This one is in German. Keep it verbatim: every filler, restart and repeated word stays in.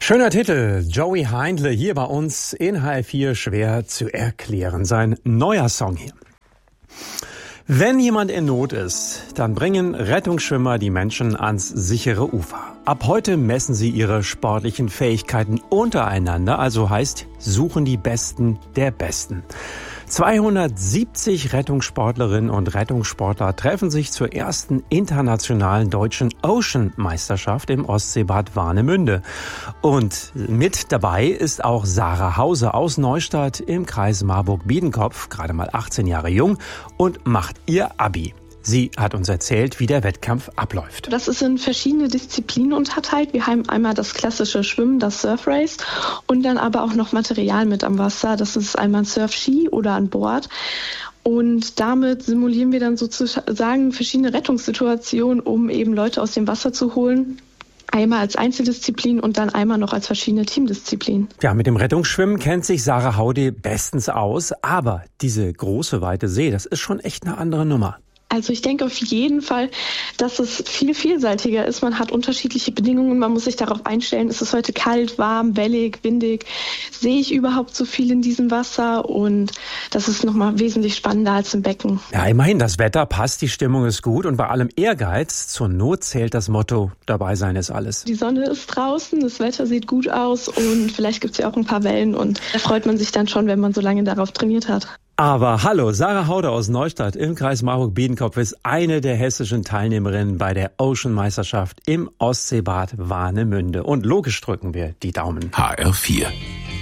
Schöner Titel, Joey Heindle hier bei uns in H F vier, schwer zu erklären. Sein neuer Song hier. Wenn jemand in Not ist, dann bringen Rettungsschwimmer die Menschen ans sichere Ufer. Ab heute messen sie ihre sportlichen Fähigkeiten untereinander, also heißt, suchen die Besten der Besten. zweihundertsiebzig Rettungssportlerinnen und Rettungssportler treffen sich zur ersten internationalen deutschen Ocean-Meisterschaft im Ostseebad Warnemünde. Und mit dabei ist auch Sarah Hause aus Neustadt im Kreis Marburg-Biedenkopf, gerade mal achtzehn Jahre jung und macht ihr Abi. Sie hat uns erzählt, wie der Wettkampf abläuft. Das ist in verschiedene Disziplinen unterteilt. Wir haben einmal das klassische Schwimmen, das Surf Race, und dann aber auch noch Material mit am Wasser. Das ist einmal ein Surfski oder an Bord. Und damit simulieren wir dann sozusagen verschiedene Rettungssituationen, um eben Leute aus dem Wasser zu holen. Einmal als Einzeldisziplin und dann einmal noch als verschiedene Teamdisziplinen. Ja, mit dem Rettungsschwimmen kennt sich Sarah Haude bestens aus. Aber diese große, weite See, das ist schon echt eine andere Nummer. Also ich denke auf jeden Fall, dass es viel vielseitiger ist. Man hat unterschiedliche Bedingungen, man muss sich darauf einstellen, ist es heute kalt, warm, wellig, windig, sehe ich überhaupt so viel in diesem Wasser, und das ist nochmal wesentlich spannender als im Becken. Ja, immerhin, das Wetter passt, die Stimmung ist gut und bei allem Ehrgeiz, zur Not zählt das Motto, dabei sein ist alles. Die Sonne ist draußen, das Wetter sieht gut aus und vielleicht gibt es ja auch ein paar Wellen, und da freut man sich dann schon, wenn man so lange darauf trainiert hat. Aber hallo, Sarah Haude aus Neustadt im Kreis Marburg-Biedenkopf ist eine der hessischen Teilnehmerinnen bei der Ocean-Meisterschaft im Ostseebad Warnemünde. Und logisch drücken wir die Daumen. H R vier